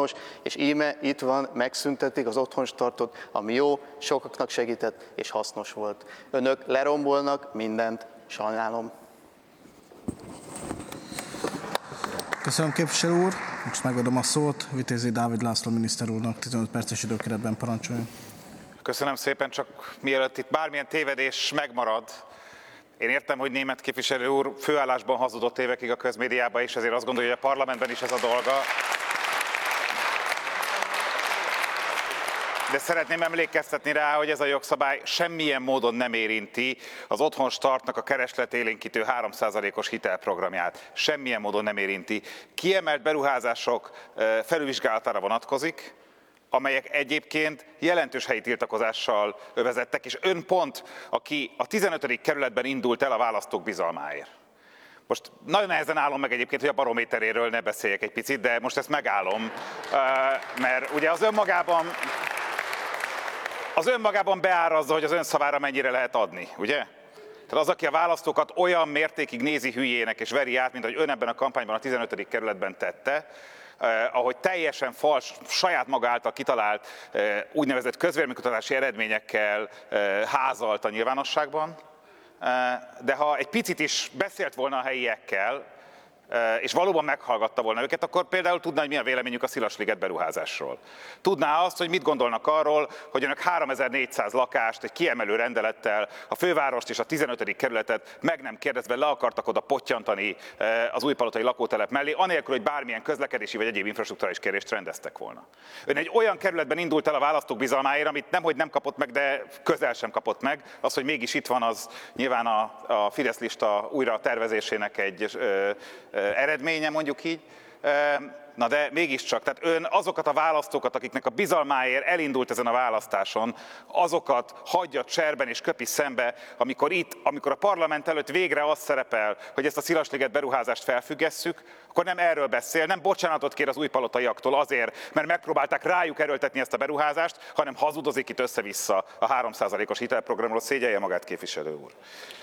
hasznos, és íme itt van, megszüntetik az otthonstartót, ami jó, sokaknak segített és hasznos volt. Önök lerombolnak mindent, sajnálom. Köszönöm, képviselő úr. Most megadom a szót Vitézi Dávid László miniszter úrnak, 15 perces időkeretben parancsoljon. Köszönöm szépen, csak mielőtt itt bármilyen tévedés megmarad, én értem, hogy német képviselő úr főállásban hazudott évekig a közmédiában, és ezért azt gondolja, hogy a parlamentben is ez a dolga. De szeretném emlékeztetni rá, hogy ez a jogszabály semmilyen módon nem érinti az Otthon Startnak a keresletélénkítő 3%-os hitelprogramját. Semmilyen módon nem érinti. Kiemelt beruházások felülvizsgálatára vonatkozik, amelyek egyébként jelentős helyi tiltakozással övezettek, és ön pont, aki a 15. kerületben indult el a választók bizalmáért. Most nagyon nehezen állom meg egyébként, hogy a barométeréről ne beszéljek egy picit, de most ezt megállom, mert ugye az önmagában beárazza, hogy az ön szavára mennyire lehet adni, ugye? Tehát az, aki a választókat olyan mértékig nézi hülyének és veri át, mint ahogy ön ebben a kampányban a 15. kerületben tette, ahogy teljesen fals, saját maga által kitalált úgynevezett közvéleménykutatási eredményekkel házalt a nyilvánosságban, de ha egy picit is beszélt volna a helyiekkel, és valóban meghallgatta volna őket, akkor például tudná, hogy mi a véleményük a Szilasliget beruházásról. Tudná azt, hogy mit gondolnak arról, hogy önök 3400 lakást egy kiemelő rendelettel a fővárost és a 15. kerületet meg nem kérdezve le akartak oda pottyantani az újpalotai lakótelep mellé, anélkül, hogy bármilyen közlekedési vagy egyéb infrastrukturális kérést rendeztek volna. Ön egy olyan kerületben indult el a választók bizalmáért, amit nemhogy nem kapott meg, de közel sem kapott meg. Az, hogy mégis itt van, az nyilván a Fidesz lista újra tervezésének egy eredménye, mondjuk így. Na de mégiscsak, tehát ön azokat a választókat, akiknek a bizalmáért elindult ezen a választáson, azokat hagyja cserben és köpi szembe, amikor a parlament előtt végre az szerepel, hogy ezt a Szilasliget beruházást felfüggesszük, akkor nem erről beszél, nem bocsánatot kér az újpalotaiaktól azért, mert megpróbálták rájuk erőltetni ezt a beruházást, hanem hazudozik itt össze-vissza a 3%-os hitelprogramról. Szégyelje magát, képviselő úr!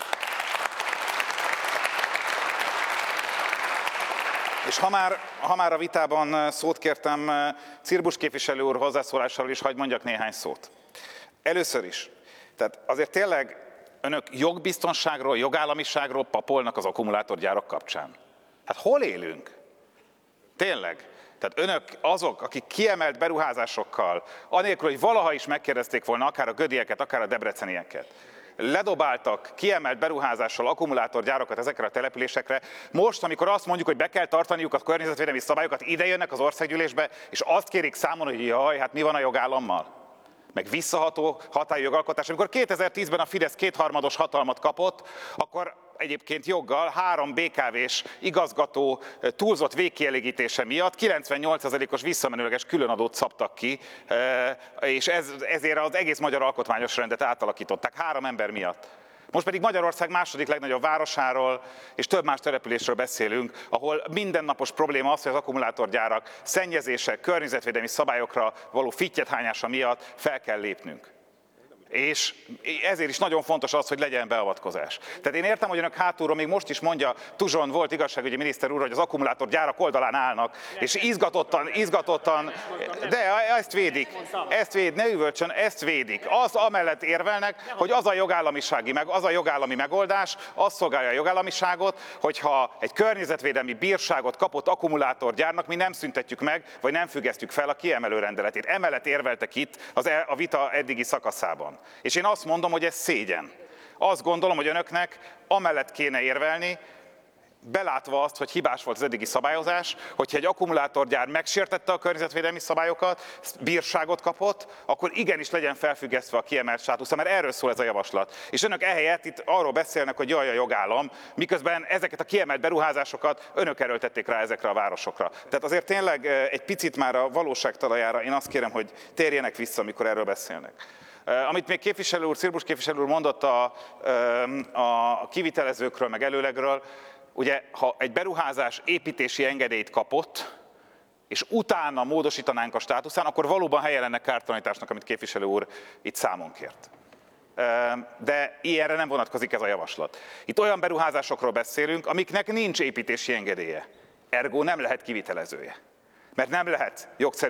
És ha már a vitában szót kértem, Cirbusz képviselő úr hozzászólásáról is hadd mondjak néhány szót. Először is, tehát azért tényleg önök jogbiztonságról, jogállamiságról papolnak az akkumulátorgyárak kapcsán. Hát hol élünk? Tényleg. Tehát önök azok, akik kiemelt beruházásokkal, anélkül, hogy valaha is megkérdezték volna akár a gödieket, akár a debrecenieket, ledobáltak kiemelt beruházással akkumulátorgyárokat ezekre a településekre. Most, amikor azt mondjuk, hogy be kell tartaniuk a környezetvédelmi szabályokat, ide jönnek az országgyűlésbe, és azt kérik számon, hogy jaj, hát mi van a jogállammal? Meg visszaható hatályú jogalkotás. Amikor 2010-ben a Fidesz kétharmados hatalmat kapott, akkor egyébként joggal 3 BKV-s igazgató túlzott végkielégítése miatt 98%-os visszamenőleges különadót szabtak ki, és ezért az egész magyar alkotmányos rendet átalakították 3 ember miatt. Most pedig Magyarország második legnagyobb városáról és több más településről beszélünk, ahol mindennapos probléma az, hogy az akkumulátorgyárak szennyezése, környezetvédelmi szabályokra való fittyethányása miatt fel kell lépnünk. És ezért is nagyon fontos az, hogy legyen beavatkozás. Tehát én értem, hogy önök hátulról még most is mondja, Tuzson volt igazságügyi miniszter úr, hogy az akkumulátorgyárak oldalán állnak, és izgatottan, de ezt védik, ne üvöltsön, ezt védik. Az amellett érvelnek, hogy az a jogállami megoldás, az szolgálja a jogállamiságot, hogyha egy környezetvédelmi bírságot kapott akkumulátorgyárnak mi nem szüntetjük meg, vagy nem függesztjük fel a kiemelő rendeletét. Emellett érveltek itt a vita eddigi szakaszában. És én azt mondom, hogy ez szégyen. Azt gondolom, hogy önöknek amellett kéne érvelni, belátva azt, hogy hibás volt az eddigi szabályozás, hogyha egy akkumulátorgyár megsértette a környezetvédelmi szabályokat, bírságot kapott, akkor igenis legyen felfüggesztve a kiemelt státusza, mert erről szól ez a javaslat. És önök ehelyett itt arról beszélnek, hogy jaj, a jogállam, miközben ezeket a kiemelt beruházásokat önök erőltették rá ezekre a városokra. Tehát azért tényleg egy picit már a valóság talajára én azt kérem, hogy térjenek vissza, amikor erről beszélnek. Amit még Cirbusz képviselő úr mondott a kivitelezőkről, meg előlegről, ugye, ha egy beruházás építési engedélyt kapott, és utána módosítanánk a státuszán, akkor valóban helye lenne kártalanításnak, amit képviselő úr itt számon kért. De ilyenre nem vonatkozik ez a javaslat. Itt olyan beruházásokról beszélünk, amiknek nincs építési engedélye. Ergo nem lehet kivitelezője. Mert nem lehet jogszerű